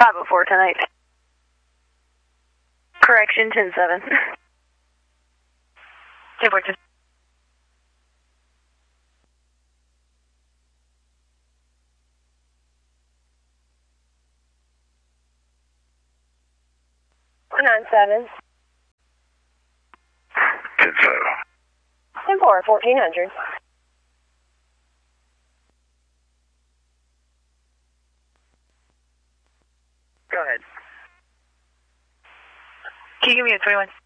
504 tonight. Correction, 10-7. 10-4. 9-7. 10-7. 10-4, 1400. Go ahead. Can you give me a 21?